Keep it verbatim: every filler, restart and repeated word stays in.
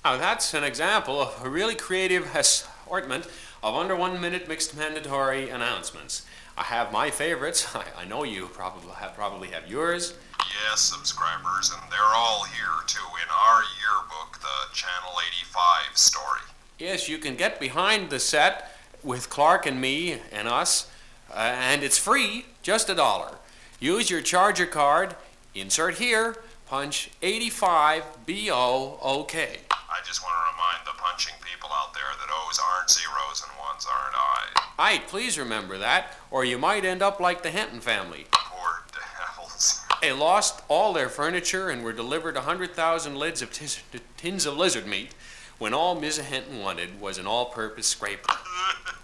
Now that's an example of a really creative assortment of under one minute mixed mandatory announcements. I have my favorites. I, I know you probably have, probably have yours. Yes, subscribers, and they're all here too in our yearbook, the Channel eighty-five story. Yes, you can get behind the set with Clark and me and us, uh, and it's free, just a dollar. Use your Charger card, insert here, punch eighty-five B O O K. I just want to remind the punching people out there that O's aren't zeros and ones aren't I's. Aye, please remember that, or you might end up like the Henton family. Poor devils. They lost all their furniture and were delivered one hundred thousand lids of tis- tins of lizard meat when all Miz Henton wanted was an all-purpose scraper.